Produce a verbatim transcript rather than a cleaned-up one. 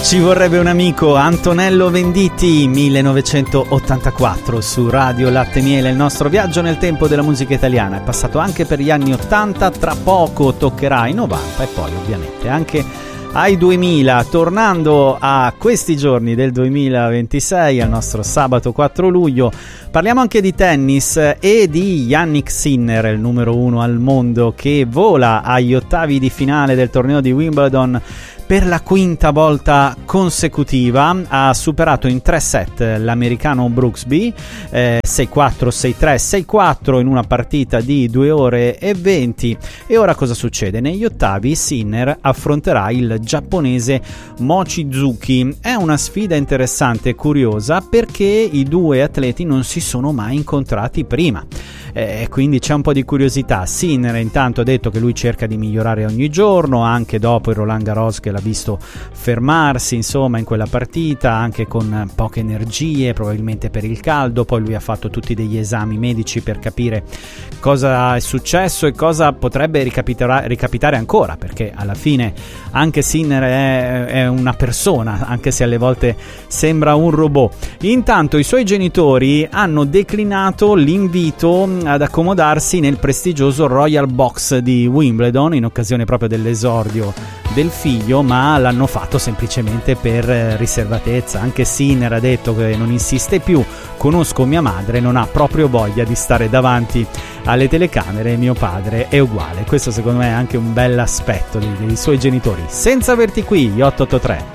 Ci vorrebbe un amico, Antonello Venditti, millenovecentottantaquattro, su Radio Latte e Miele. Il nostro viaggio nel tempo della musica italiana è passato anche per gli anni ottanta, tra poco toccherà ai novanta e poi ovviamente anche ai duemila, tornando a questi giorni del duemilaventisei, al nostro sabato quattro luglio. Parliamo anche di tennis e di Jannik Sinner, il numero uno al mondo, che vola agli ottavi di finale del torneo di Wimbledon per la quinta volta consecutiva. Ha superato in tre set l'americano Brooksby, eh, sei quattro, sei tre, sei quattro in una partita di due ore e venti. E ora cosa succede? Negli ottavi Sinner affronterà il giapponese Mochizuki. È una sfida interessante e curiosa perché i due atleti non si sono mai incontrati prima. E quindi c'è un po' di curiosità. Sinner intanto ha detto che lui cerca di migliorare ogni giorno, anche dopo il Roland Garros che l'ha visto fermarsi insomma in quella partita, anche con poche energie, probabilmente per il caldo. Poi lui ha fatto tutti degli esami medici per capire cosa è successo e cosa potrebbe ricapitare ancora, perché alla fine anche Sinner è, è una persona, anche se alle volte sembra un robot. Intanto i suoi genitori hanno declinato l'invito ad accomodarsi nel prestigioso Royal Box di Wimbledon in occasione proprio dell'esordio del figlio, ma l'hanno fatto semplicemente per riservatezza. Anche Sinner ha detto che non insiste più: conosco mia madre, non ha proprio voglia di stare davanti alle telecamere, mio padre è uguale. Questo secondo me è anche un bel aspetto dei, dei suoi genitori. Senza averti qui, otto otto tre